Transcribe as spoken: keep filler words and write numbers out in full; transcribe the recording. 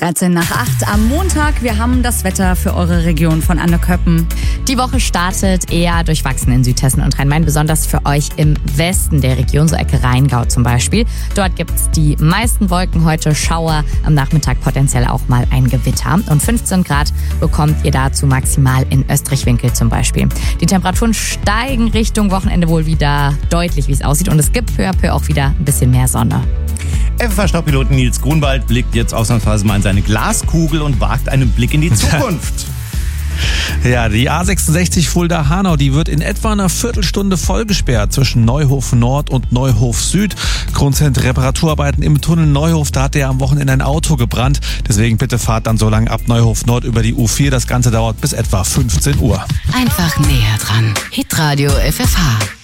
dreizehn nach acht am Montag. Wir haben das Wetter für eure Region von Anne Köppen. Die Woche startet eher durchwachsen in Südhessen und Rhein-Main, besonders für euch im Westen der Region, so Ecke Rheingau zum Beispiel. Dort gibt es die meisten Wolken heute, Schauer, am Nachmittag potenziell auch mal ein Gewitter. Und fünfzehn Grad bekommt ihr dazu maximal in Österreich-Winkel zum Beispiel. Die Temperaturen steigen Richtung Wochenende wohl wieder deutlich, wie es aussieht. Und es gibt peu à peu auch wieder ein bisschen mehr Sonne. F F H-Stadtpilot Nils Grunwald blickt jetzt ausnahmsweise mal in seine Glaskugel und wagt einen Blick in die Zukunft. Ja, die A sechsundsechzig Fulda-Hanau, die wird in etwa einer Viertelstunde vollgesperrt zwischen Neuhof Nord und Neuhof Süd. Grund sind Reparaturarbeiten im Tunnel Neuhof. Da hat ja am Wochenende ein Auto gebrannt. Deswegen bitte fahrt dann so lange ab Neuhof Nord über die U vier. Das Ganze dauert bis etwa fünfzehn Uhr. Einfach näher dran. Hitradio F F H.